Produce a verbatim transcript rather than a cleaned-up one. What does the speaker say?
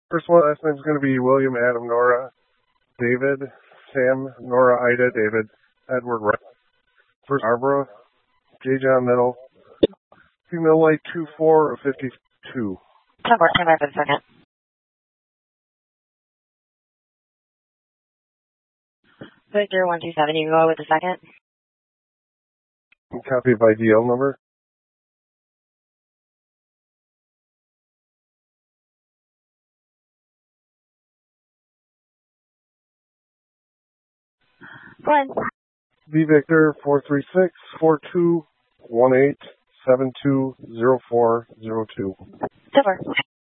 First one, last name's going to be William, Adam, Nora, David, Sam, Nora, Ida, David, Edward, Ryan. First, Barbara, J. John, middle. Female light two four of fifty-two. ten four, ten five for the second. Victor one two seven, you can go with the second. Copy of I D L number. Go ahead. V Victor four three six four two one eight seven two zero four zero two. ten four.